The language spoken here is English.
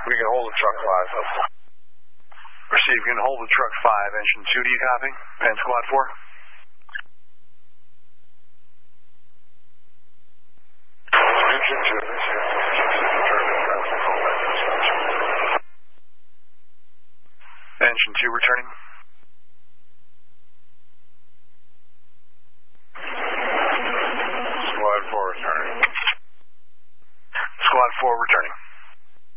We can hold the truck 5. Receive, you can hold the truck 5. Engine 2, do you copy? And squad 4? Engine 2, this is Engine 2 returning. Squad 4 returning. Squad 4 returning.